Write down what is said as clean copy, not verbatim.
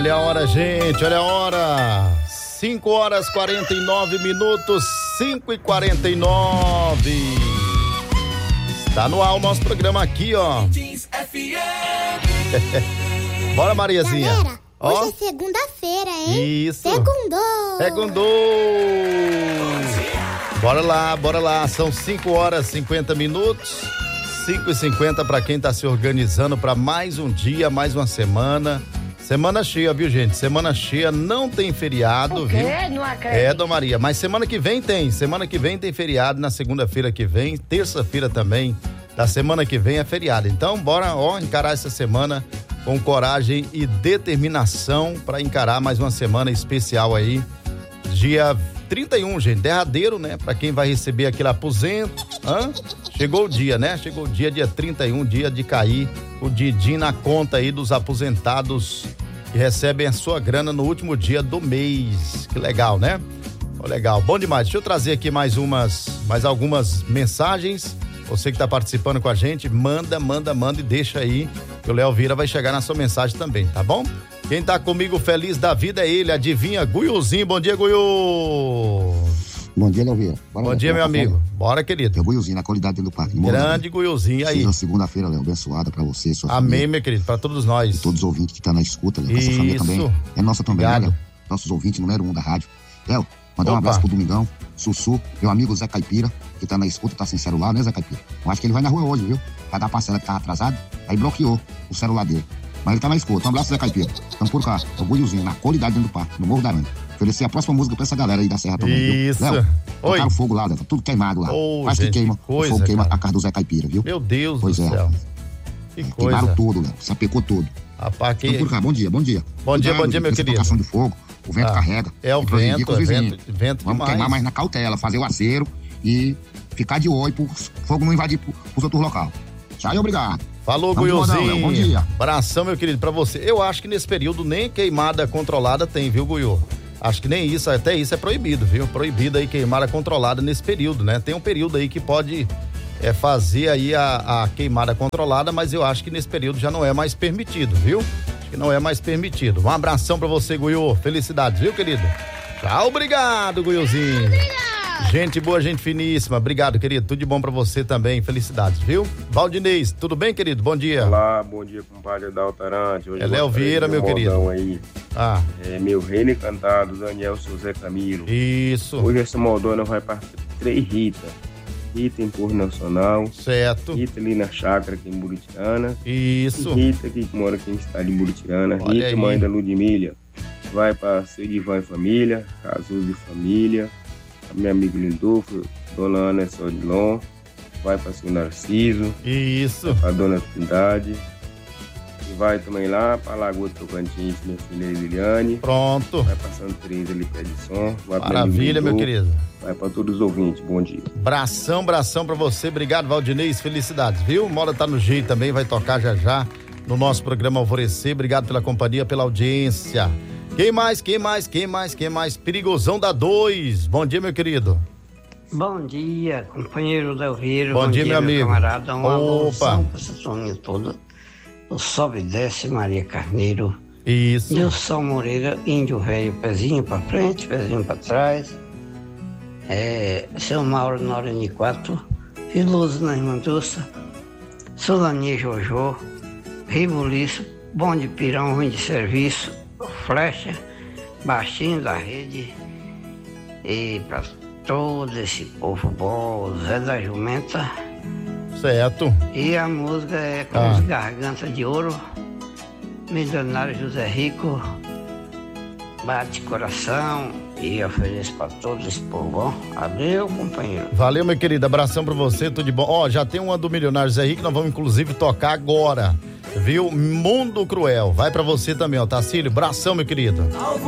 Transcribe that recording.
Olha a hora, gente, olha a hora. 5h49, 5h49. Está no ar o nosso programa aqui, ó. Bora, Mariazinha. Galera, ó. hoje é segunda-feira, hein? Isso. Segundou. Bora lá. São 5h50. 5h50 para quem tá se organizando para mais um dia, mais uma semana. Semana cheia, viu, gente? Semana cheia, não tem feriado, viu? Não acredito. Dona Maria, mas semana que vem tem. Semana que vem tem feriado, na segunda-feira que vem, terça-feira também, da semana que vem é feriado. Então, bora, encarar essa semana com coragem e determinação para encarar mais uma semana especial aí. Dia 31, gente, derradeiro, né? Para quem vai receber aquele aposento. Chegou o dia, né? Chegou o dia 31, dia de cair o din-din na conta aí dos aposentados que recebem a sua grana no último dia do mês. Que legal, né? Legal, bom demais. Deixa eu trazer aqui mais algumas mensagens. Você que tá participando com a gente, manda e deixa aí que o Léo Vira vai chegar na sua mensagem também, tá bom? Quem tá comigo feliz da vida é ele, adivinha? Guiuzinho, bom dia, Guiu! Bom dia, Léo Vira. Bom dia, meu amigo. Bora, querido. É o Guiuzinho, na qualidade dentro do parque. Grande Guiuzinho aí. Seja uma segunda-feira, Léo, abençoada pra você, sua Amém, família. meu querido, pra todos nós. E todos os ouvintes que tá na escuta, Léo, essa família também. É nossa também, né, Léo? Nossos ouvintes, número 1 da rádio. Léo, mandar um abraço pro Domingão, Sussu, meu amigo Zé Caipira, que tá na escuta, tá sem celular, né, Zé Caipira? Eu acho que ele vai na rua hoje, viu? Vai dar parcela que tava atrasado, aí bloqueou o celular dele. Mas ele tá na escuta. Um abraço, Zé Caipira. Tamo por cá. É o Guiuzinho, na qualidade dentro do parque, no Morro da Aranha. Oferecer a próxima música pra essa galera aí da Serra também, isso. viu? Léo, botaram fogo lá, Léo, tudo queimado lá. Quase que queima, o fogo queima a casa do Zé Caipira, viu? Meu Deus do céu. Que coisa. Queimaram tudo, Léo, sapecou tudo. Rapaz, Tamo por cá, bom dia. Bom dia, meu querido. De fogo, o vento carrega. É o vento Vamos demais. queimar mais na cautela, fazer o acero e ficar de olho pro fogo não invadir pros outros locais. Tchau e obrigado. Falou, Guiuzinho. Bom dia. Abração, meu querido, pra você. Eu acho que nesse período nem queimada controlada tem, viu, Guiu? Acho que nem isso, até isso é proibido, viu? Proibido aí queimada controlada nesse período, né? Tem um período aí que pode fazer aí a queimada controlada, mas eu acho que nesse período já não é mais permitido, viu? Acho que não é mais permitido. Um abração pra você, Guiu. Felicidades, viu, querido? Tchau, obrigado, Guiuzinho. Obrigado. Gente boa, gente finíssima. Obrigado, querido. Tudo de bom pra você também. Felicidades, viu? Valdinez, tudo bem, querido? Bom dia. Olá, bom dia, compadre da Altarante. Hoje é Léo Vieira, meu querido. Aí. É meu reino encantado, Daniel José Camilo. Isso. Hoje essa Moldona vai para 3 Rita. Rita em Porto Nacional. Certo. Rita ali na chácara aqui em Buritiana. Isso. E Rita que mora aqui no estado de Buritiana. Olha Rita, aí. mãe da Ludmília. Vai para seu Divan e família, Casus de família. A minha amiga Lindolfo, Dona Ana Sodilon. Vai para seu Narciso. Isso. A Dona Trindade. E vai também lá para Lagoa Tocantins, minha filha Liliane. Pronto. Vai passando 3 ali pé de som. Maravilha, meu querido. Vai para todos os ouvintes, bom dia. Bração pra você. Obrigado, Valdinez. Felicidades, viu? Mora tá no jeito também, vai tocar já no nosso programa Alvorecer. Obrigado pela companhia, pela audiência. Quem mais? Perigosão da 2. Bom dia, meu querido. Bom dia, companheiro Léo Vieira. Bom dia, meu amigo. Camarada. Uma Opa. pra essa turminha toda. O Sobe e Desce, Maria Carneiro. Isso. Nilson Moreira, Índio Velho, pezinho pra frente, pezinho pra trás. Seu Mauro Norene 4. Veloso na Irmanduça. Solania Jojo. Ribuliço. Bom de Pirão, ruim de serviço. Flecha, baixinho da rede, e para todo esse povo bom, Zé da Jumenta. Certo. E a música é com os Garganta de Ouro, Milionário José Rico, Bate Coração, e ofereço para todo esse povo bom. Adeus, companheiro. Valeu, meu querido, abração pra você, tudo de bom. Já tem uma do Milionário José Rico, nós vamos inclusive tocar agora. Viu? Mundo Cruel. Vai pra você também, Tacílio. Abração, meu querido.